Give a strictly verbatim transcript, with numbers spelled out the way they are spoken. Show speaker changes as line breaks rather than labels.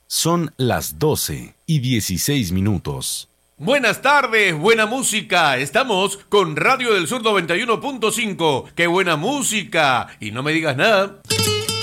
Son las doce y dieciséis minutos.
Buenas tardes, buena música. Estamos con Radio del Sur noventa y uno punto cinco. ¡Qué buena música! Y no me digas nada.